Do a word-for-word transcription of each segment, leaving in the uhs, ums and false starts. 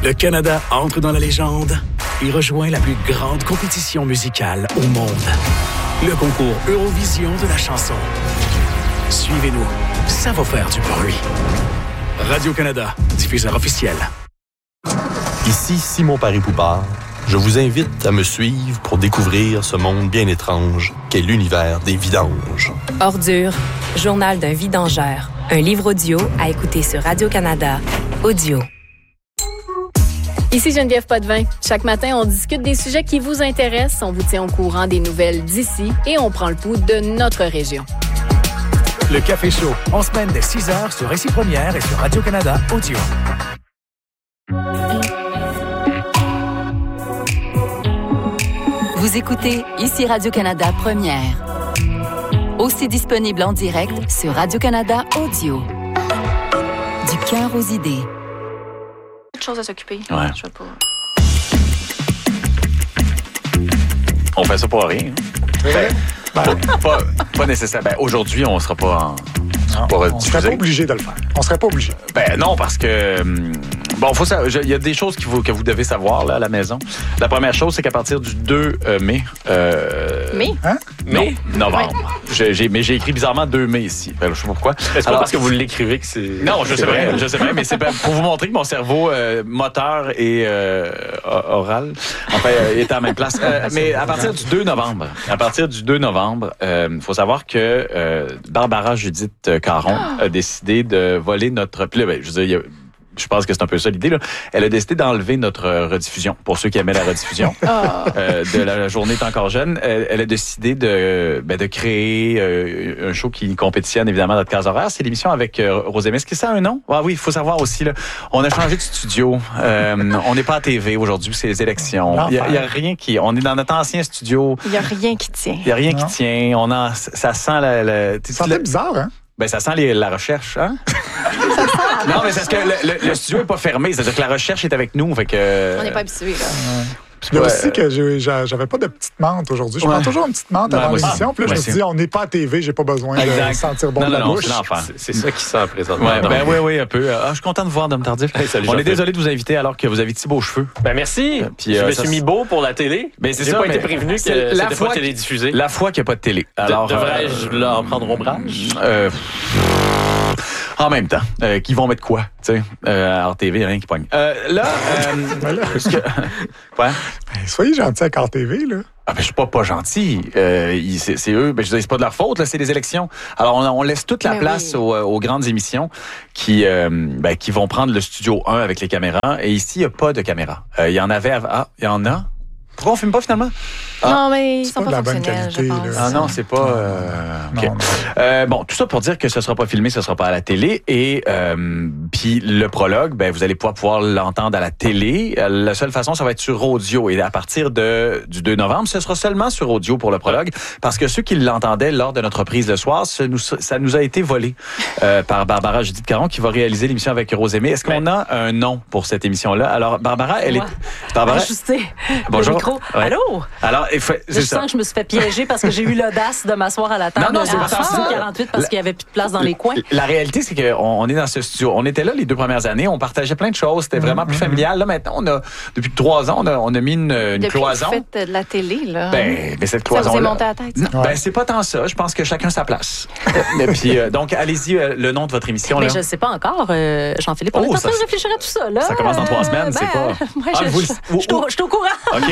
Le Canada entre dans la légende et rejoint la plus grande compétition musicale au monde. Le concours Eurovision de la chanson. Suivez-nous, ça va faire du bruit. Radio-Canada, diffuseur officiel. Ici Simon Paris-Poupard. Je vous invite à me suivre pour découvrir ce monde bien étrange qu'est l'univers des vidanges. Ordure, journal d'un vidangeur. Un livre audio à écouter sur Radio-Canada. Audio. Ici Geneviève Potvin. Chaque matin, on discute des sujets qui vous intéressent, on vous tient au courant des nouvelles d'ici et on prend le pouls de notre région. Le Café Chaud, en semaine dès six heures sur Récit Première et sur Radio-Canada Audio. Vous écoutez Ici Radio-Canada Première. Aussi disponible en direct sur Radio-Canada Audio. Du cœur aux idées. Chose à s'occuper. Ouais. Je veux pas. On fait ça pour rien. Ouais. Ben, pas, pas, pas nécessaire. Ben, aujourd'hui, on ne sera pas en. Non, pas on ne serait pas obligé de le faire. On serait pas obligé. Ben non, parce que bon, faut ça. Il y a des choses qu'il faut, que vous devez savoir là à la maison. La première chose, c'est qu'à partir du deux mai. Euh, mai? Hein? Mai? Non, novembre. J'ai, j'ai, mais j'ai écrit bizarrement deux mai ici. Je sais pas pourquoi. Est-ce pas parce que vous l'écrivez que c'est. Non, je sais bien, je sais bien, mais c'est pour vous montrer que mon cerveau euh, moteur et euh, oral, enfin, euh, est à la même place. Euh, mais à partir du deux novembre, à partir du deux novembre, il euh, faut savoir que euh, Barbara Judith Caron a décidé de voler notre... Puis là, ben, je veux dire, il y a... Je pense que c'est un peu ça l'idée, là. Elle a décidé d'enlever notre rediffusion, pour ceux qui aimaient la rediffusion. Oh. euh, de la journée est encore jeune. Elle, elle a décidé de, ben, de créer euh, un show qui compétitionne évidemment notre case horaire. C'est l'émission avec euh, Rosemée. Est-ce que ça a un nom? Ah oui, il faut savoir aussi, là, on a changé de studio. Euh, on n'est pas à T V aujourd'hui, c'est les élections. Il y a, il y a rien qui... On est dans notre ancien studio. Il n'y a rien qui tient. Il y a rien Non. qui tient. On a, ça sent la... la tu Ça sais, fait bizarre, hein? Ben, ça sent les, la recherche, hein? Non, mais c'est parce que le, le, le studio n'est pas fermé. C'est-à-dire que la recherche est avec nous. Fait que... On n'est pas habitué, là. Il y a Ouais. aussi que j'ai- j'a- j'avais pas de petite menthe aujourd'hui. Je Ouais. prends toujours une petite menthe Ouais, avant moi aussi. l'émission. Puis là, Moi je me suis aussi. dit, on n'est pas à T V, j'ai pas besoin Exact. de sentir bon Non, de non, la non, bouche. c'est l'enfer. C'est, c'est ça qui sent présentement. Ouais, dans ben le- oui, oui, un peu. Ah, je suis content de vous voir, Dom Tardif. Hey, salut, On est Jean-Philippe. désolé de vous inviter alors que vous avez de si beaux cheveux. Ben merci. Puis, je euh, me ça, suis mis c'est- beau pour la télé. Ben, c'est J'ai ça, pas mais été prévenu que c'est la c'était fois pas que- télédiffusé. La fois qu'il n'y a pas de télé. Alors, De- devrais-je euh, leur prendre ombrage? euh, en même temps, euh, qui vont mettre quoi, tu sais, euh, R T V, rien qui pogne. Euh, là, euh, Ben là, parce que, quoi? ben, soyez gentils avec R T V, là. Ah ben, je suis pas pas gentil. Euh, ils- c'est, c'est eux. Ben, je veux dire, c'est pas de leur faute, là, c'est les élections. Alors, on, on laisse toute la Mais place oui. aux, aux grandes émissions qui, euh, ben, qui vont prendre le studio un avec les caméras. Et ici, il n'y a pas de caméra. Euh, Il y en avait avant. Ah, il y en a? Pourquoi on filme pas finalement? Ah. Non, mais ils C'est sont pas pas, de la bonne fonctionnels, qualité, je pense. là. Ah non, c'est pas... Euh, ok. Non, non. Euh, bon, tout ça pour dire que ce sera pas filmé, ce sera pas à la télé. Et euh, puis le prologue, ben vous allez pouvoir pouvoir l'entendre à la télé. Euh, La seule façon, ça va être sur audio. Et à partir de du deux novembre, ce sera seulement sur audio pour le prologue, parce que ceux qui l'entendaient lors de notre prise le soir, ça nous, ça nous a été volé euh, par Barbara Judith Caron, qui va réaliser l'émission avec Rosemée. Est-ce qu'on a un nom pour cette émission-là? Alors, Barbara, elle Moi. est... Barbara, Ajusté. Bonjour. Le micro. Ouais. Allô? alors, il faut- Là, c'est je ça. sens que je me suis fait piéger parce que j'ai eu l'audace de m'asseoir à la table Non, non, c'est à pas ça. Studio quarante-huit parce La- qu'il n'y avait plus de place dans les coins. La réalité, c'est qu'on on est dans ce studio. On était là les deux premières années. On partageait plein de choses. C'était vraiment plus familial. Là, maintenant, on a, depuis trois ans, on a, on a mis une, une Depuis cloison. que vous faites de la télé, là. Ben, mais cette ça vous est cloison-là. monté à la tête. Non, Ouais. ben, c'est pas tant ça. Je pense que chacun sa place. Et puis, euh, donc, allez-y, euh, le nom de votre émission, Mais là. je ne sais pas encore, euh, Jean-Philippe. On Oh, est en ça, train de c'est- réfléchir à tout ça. Là. ça commence dans trois semaines, Euh, c'est ben, pas- moi, Ah, je, vous le- je, vous- je suis au- je suis au courant. OK,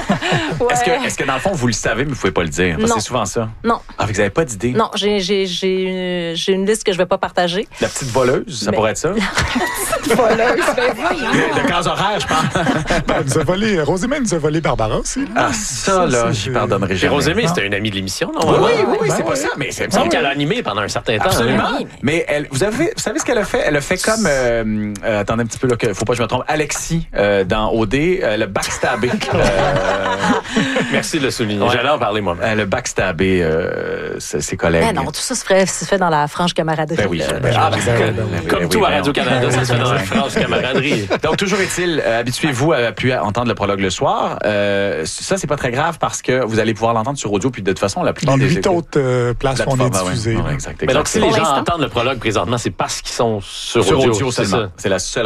OK. Ouais. Est-ce que, est-ce que, dans le fond, vous le savez, mais vous pouvez pas le dire? Parce que Non. c'est souvent ça. Non, Ah, vous n'avez pas d'idée? non, j'ai, j'ai, j'ai, une, j'ai une liste que je ne vais pas partager. La petite voleuse, ça Mais- pourrait être ça? Voleuse, ben voyons. De case horaire, je pense. Ben, elle nous a volé, Rosemée nous a volé Barbara aussi. là. Ah, ça, là, c'est- j'y pardonnerai Et jamais. Rosemée, c'était une amie de l'émission, non? Oui, oui, oui, oui, Ben c'est pas oui. ça. Mais c'est Il me semble qu'elle a animé pendant un certain temps. Absolument. hein? Mais elle, vous avez, vous savez ce qu'elle a fait? Elle a fait comme, euh, euh, attendez un petit peu là, que, faut pas que je me trompe, Alexis euh, dans O D, euh, le backstabé. euh, Merci de le souligner. Ouais. J'allais en parler moi-même. euh, le backstabé euh, ses, ses collègues. Ben non, tout ça se fait, se fait dans la franche camaraderie. Ben oui, là. ben, ah, ben, ben, ben, ben, ben, Comme ben, tout oui, à ben, Radio-Canada, ça se fait dans la France camaraderie. Donc, toujours est-il, euh, habituez-vous à plus à entendre le prologue le soir. Euh, ça, c'est pas très grave parce que vous allez pouvoir l'entendre sur audio. Puis de toute façon, la plupart Les des huit autres euh, places où on est plateformes, ouais, diffusé. ouais, là. exact, Mais donc, si exact. les Pour gens l'instant. entendent le prologue présentement, c'est parce qu'ils sont sur, sur audio, c'est seulement. ça. C'est la seule raison.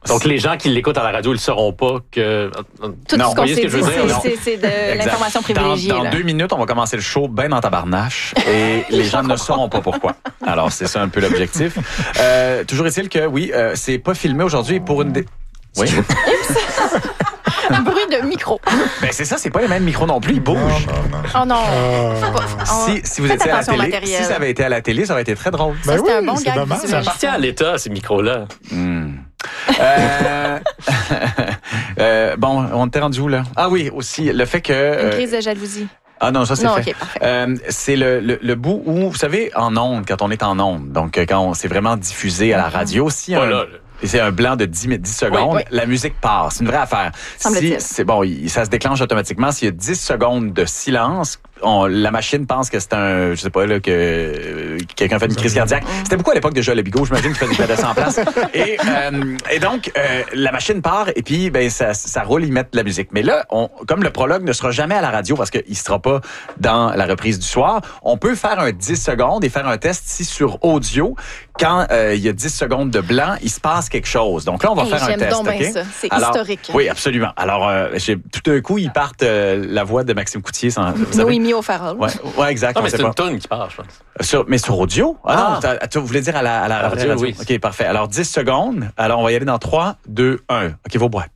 Donc, les gens qui l'écoutent à la radio, ils ne sauront pas que... Tout Non, ce qu'on voyez ce s'est que je dit, veux dire, c'est- non? c'est c'est de Exact. l'information Dans, privilégiée. dans là. deux minutes, on va commencer le show ben dans tabarnache et les gens ne sauront pas pourquoi. Alors, c'est ça un peu l'objectif. Euh, toujours est-il que, oui, euh, c'est pas filmé aujourd'hui pour une... Dé... Oui. Un bruit de micro. Ben c'est ça, c'est pas les mêmes micros non plus, ils bougent. Oh non. Ah. Si, si vous Faites étiez à la attention au télé, matériel. si ça avait été à la télé, ça aurait été très drôle. Ben c'était oui, un bon c'est gag dommage. visuel. Ça appartient à l'État, ces micros-là. Hmm. Euh, euh, bon, on était rendu où, là? Ah oui, aussi, le fait que... Une euh, crise de jalousie. Ah non, ça c'est Non, fait. ok, parfait. Euh, c'est le, le, le bout où, vous savez, en ondes, quand on est en ondes, donc euh, quand on c'est vraiment diffusé à la radio, si Pas un, là, là. et c'est un blanc de dix, dix secondes, Oui, oui. la musique part. C'est une vraie affaire. Si Semble-t-il. c'est bon, il- ça se déclenche automatiquement. S'il y a dix secondes de silence, on, la machine pense que c'est un, je sais pas là, que euh, quelqu'un fait une crise cardiaque. C'était beaucoup à l'époque de Joël Lebigot, j'imagine qu'il faisait des en place. Et, euh, et donc euh, la machine part et puis ben ça, ça roule, ils mettent de la musique. Mais là, on, comme le prologue ne sera jamais à la radio parce qu'il sera pas dans la reprise du soir, on peut faire un dix secondes et faire un test si sur audio, quand euh, il y a dix secondes de blanc, il se passe quelque chose. Donc là, on va Hey, faire un j'aime test. donc bien OK? ça. C'est Alors, historique. Oui, absolument. Alors, euh, j'ai, tout d'un coup, ils partent euh, la voix de Maxime Coutier. Sans, vous savez? Noémie O'Farrell. Ouais, ouais, exact. Non, on mais sait c'est pas. une toune qui part, je pense. Sur, mais sur audio? Ah, Ah. non, t'as- tu voulais dire à la, à la, À la vraie radio, radio? oui. OK, parfait. Alors, dix secondes. Alors, on va y aller dans trois, deux, un. OK, vos boîtes.